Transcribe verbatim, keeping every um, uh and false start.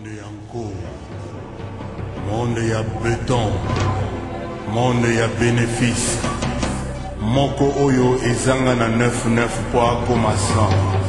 Monde yanko, monde ya béton, monde ya bénéfice. Moko oyo ezanga na neuf neuf po akoma cent.